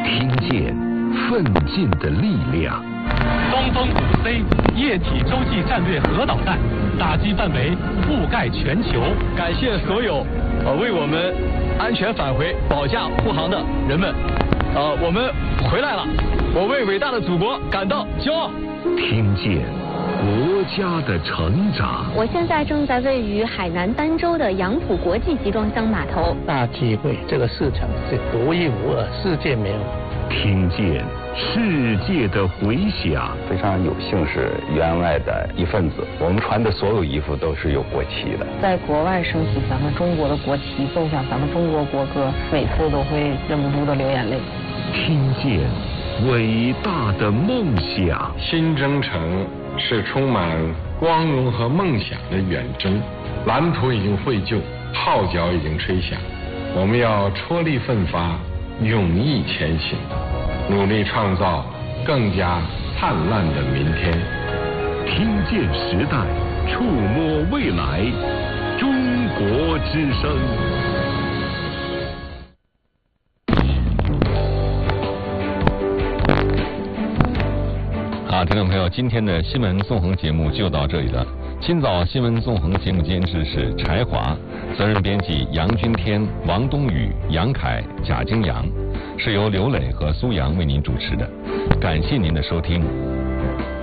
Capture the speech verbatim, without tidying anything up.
听见奋进的力量。 东风五 C 液体洲际战略核导弹打击范围覆盖全球。 感谢所有呃为我们安全返回保驾护航的人们，呃，我们回来了，我为伟大的祖国感到骄傲。 听见国家的成长。 我现在正在位于海南儋州的杨浦国际集装箱码头。 大机会，这个市场是独一无二，世界没有。 听见世界的回响。 非常有幸是员外的一份子，我们穿的所有衣服都是有国旗的。 在国外升起咱们中国的国旗，奏响咱们中国国歌，每次都会忍不住的流眼泪。 听见伟大的梦想。 新征程是充满光荣和梦想的远征，蓝图已经绘就，号角已经吹响，我们要踔厉奋发，勇毅前行，努力创造更加灿烂的明天。 听见时代，触摸未来，中国之声。 好，听众朋友，今天的新闻纵横节目就到这里了。今早新闻纵横节目监制是柴华，责任编辑杨君天、王冬雨、杨凯、贾京阳，是由刘磊和苏阳为您主持的。感谢您的收听。